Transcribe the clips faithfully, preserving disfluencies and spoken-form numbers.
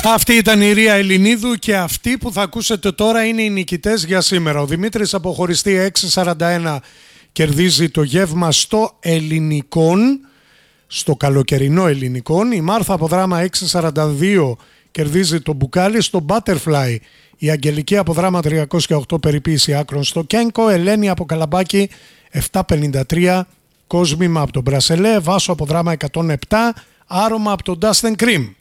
Αυτή ήταν η Ρία Ελληνίδου και αυτοί που θα ακούσετε τώρα είναι οι νικητές για σήμερα. Ο Δημήτρης από Χωριστή έξι σαράντα ένα κερδίζει το γεύμα στο Ελληνικόν, στο καλοκαιρινό Ελληνικόν. Η Μάρθα από Δράμα έξι σαράντα δύο κερδίζει το μπουκάλι στο Butterfly. Η Αγγελική από Δράμα τριακόσια οκτώ περιποίηση άκρων στο Κένκο. Ελένη από Καλαμπάκη επτακόσια πενήντα τρία. Κόσμημα από τον Μπρασελέ. Βάσο από Δράμα εκατόν επτά. Άρωμα από τον Dust and Cream.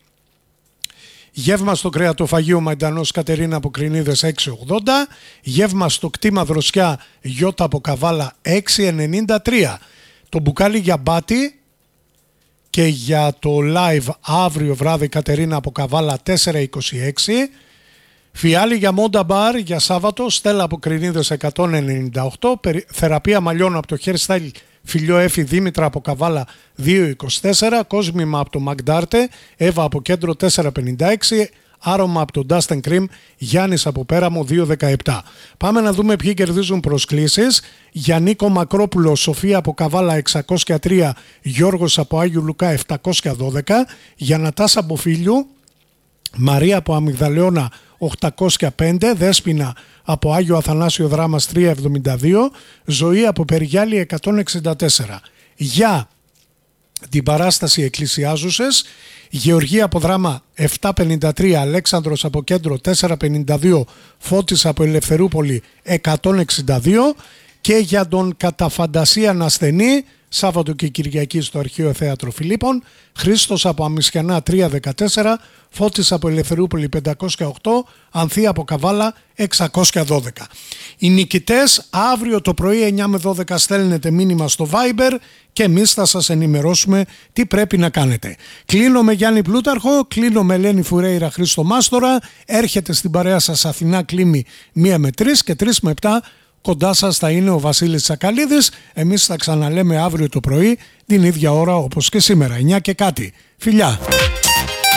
Γεύμα στο κρεατοφαγείο Μαϊντανός Κατερίνα από Κρινίδες έξι ογδόντα. Γεύμα στο κτήμα Δροσιά Γιώτα από Καβάλα έξι ενενήντα τρία. Το μπουκάλι για μπάτι και για το live αύριο βράδυ Κατερίνα από Καβάλα τέσσερα είκοσι έξι. Φιάλι για Μόντα Μπαρ για Σάββατο Στέλλα από Κρινίδες εκατόν ενενήντα οκτώ. Θεραπεία μαλλιών από το Hairstyle Φιλιό Έφη Δήμητρα από Καβάλα δύο είκοσι τέσσερα. Κόσμημα από το Μαγντάρτε. Εύα από Κέντρο τέσσερα πενήντα έξι. Άρωμα από το Dust and Cream. Γιάννης από Πέραμο δύο δεκαεπτά. Πάμε να δούμε ποιοι κερδίζουν προσκλήσεις. Για Νίκο Μακρόπουλο Σοφία από Καβάλα εξακόσια τρία. Γιώργος από Άγιου Λουκά επτακόσια δώδεκα. Για Νατάσα Μποφίλιου Μαρία από Αμυγδαλαιώνα οκτακόσια πέντε. Δέσποινα από Άγιο Αθανάσιο Δράμας τριακόσια εβδομήντα δύο. Ζωή από Περιγιάλη εκατόν εξήντα τέσσερα. Για την παράσταση Εκκλησιάζουσες Γεωργία από Δράμα επτακόσια πενήντα τρία. Αλέξανδρος από Κέντρο τετρακόσια πενήντα δύο. Φώτης από Ελευθερούπολη εκατόν εξήντα δύο. Και για τον κατά φαντασίαν ασθενή Σάββατο και Κυριακή στο Αρχαίο Θέατρο Φιλίππων Χρήστος από Αμισιανά τριακόσια δεκατέσσερα. Φώτης από Ελευθερούπολη πεντακόσια οκτώ. Ανθία από Καβάλα εξακόσια δώδεκα. Οι νικητές αύριο το πρωί εννιά με δώδεκα στέλνετε μήνυμα στο Viber και εμείς θα σας ενημερώσουμε τι πρέπει να κάνετε. Κλείνω με Γιάννη Πλούταρχο, κλείνω με Ελένη Φουρέιρα Χρήστο Μάστορα. Έρχεται στην παρέα σας Αθηνά Κλίμη μία με τρεις και τρεις με επτά. Κοντά σας θα είναι ο Βασίλης Τσακαλίδης. Εμείς θα ξαναλέμε αύριο το πρωί την ίδια ώρα όπως και σήμερα, εννιά και κάτι. Φιλιά!